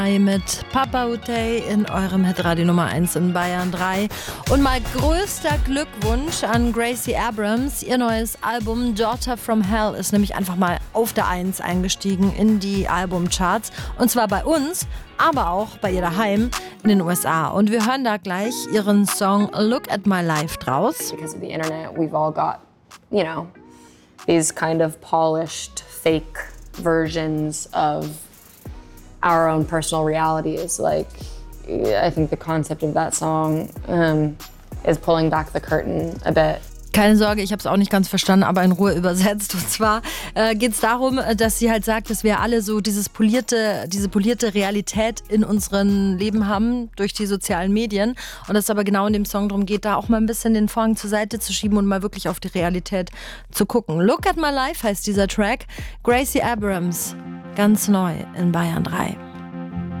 Mit Papa Utey in eurem Hitradio Nummer 1 in Bayern 3. Und mal größter Glückwunsch an Gracie Abrams. Ihr neues Album Daughter from Hell ist nämlich einfach mal auf der 1 eingestiegen in die Albumcharts. Und zwar bei uns, aber auch bei ihr daheim in den USA. Und wir hören da gleich ihren Song Look at My Life draus. Because of the internet, we've all got, you know, these kind of polished, fake versions of our own personal realities. Like, I think the concept of that song is pulling back the curtain a bit. Keine Sorge, ich habe es auch nicht ganz verstanden, aber in Ruhe übersetzt. Und zwar geht es darum, dass sie halt sagt, dass wir alle so diese polierte Realität in unserem Leben haben durch die sozialen Medien. Und dass es aber genau in dem Song darum geht, da auch mal ein bisschen den Vorhang zur Seite zu schieben und mal wirklich auf die Realität zu gucken. Look at My Life heißt dieser Track. Gracie Abrams, ganz neu in Bayern 3.